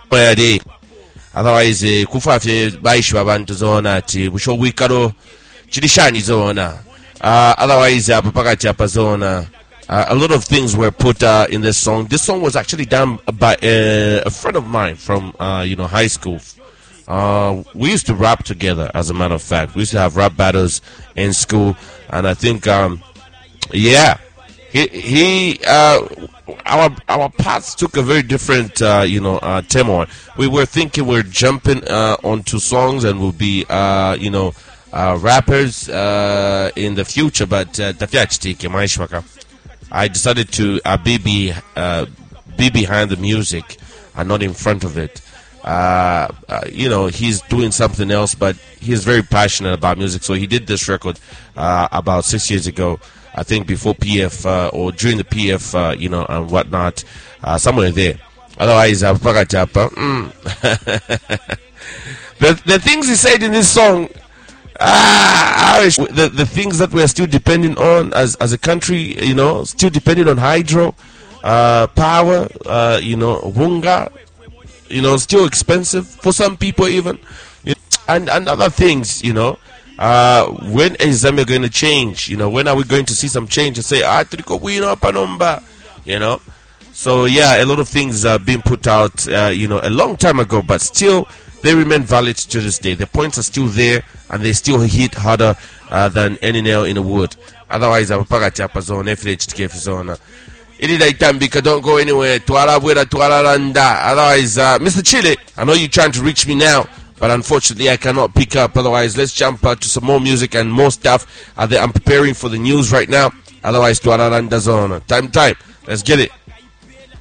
yadi otherwise kufafe baishwa abantu zona ati busho wikaro chirishani zona otherwise pakati apa zona a lot of things were put in this song. This song was actually done by a friend of mine from high school. We used to rap together, as a matter of fact. We used to have rap battles in school, and I think our paths took a very different turmoil. We were thinking we're jumping onto songs and we'll be rappers in the future, but I decided to be behind the music and not in front of it. He's doing something else, but he's very passionate about music. So he did this record about 6 years ago, I think, before PF or during the PF, and whatnot, somewhere there. Otherwise, the things he said in this song. The things that we're still depending on as a country, still depending on hydro power, wunga, still expensive for some people even, and other things, when is Zambia going to change? When are we going to see some change and say, so yeah, a lot of things are being put out, a long time ago, but still they remain valid to this day. The points are still there, and they still hit harder than any nail in the wood. Otherwise, I'm pagati apa zone, FHTK zone. It is Itambika, don't go anywhere. Otherwise, Mr. Chile, I know you're trying to reach me now, but unfortunately I cannot pick up. Otherwise, let's jump to some more music and more stuff. I'm preparing for the news right now. Otherwise, Tuararanda zone. Time. Let's get it.